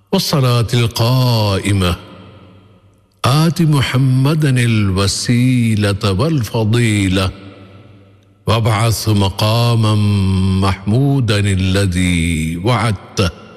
वस्सलातिल क़ाइमा आति मुहम्मदनिल वसीलता वल फ़दीला वबअस मक़ामम महमूदनिल्लज़ी वअदतह।